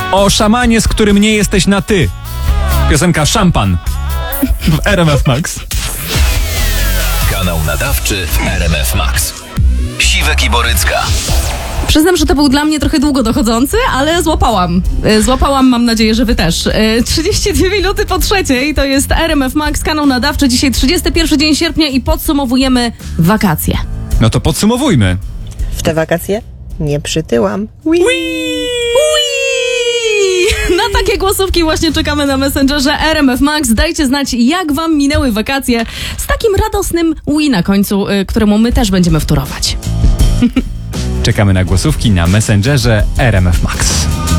O szamanie, z którym nie jesteś na ty. Piosenka Szampan w RMF Max. Kanał nadawczy w RMF Max. Siwek i Borycka. Przyznam, że to był dla mnie trochę długo dochodzący, ale złapałam. Mam nadzieję, że wy też. 32 minuty po 3:00 to jest RMF Max, kanał nadawczy. Dzisiaj 31 dzień sierpnia i podsumowujemy wakacje. No to podsumowujmy. W te wakacje nie przytyłam. Na takie głosówki właśnie czekamy na Messengerze RMF Max. Dajcie znać, jak wam minęły wakacje z takim radosnym na końcu, któremu my też będziemy wtórować. Czekamy na głosówki na Messengerze RMF Max.